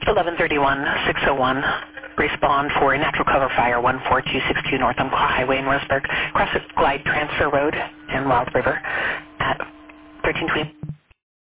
1131-601. Respond for a natural cover fire 14262 North Umpqua Highway in Roseburg. Cross at Glide Transfer Road and Wild River at 1320.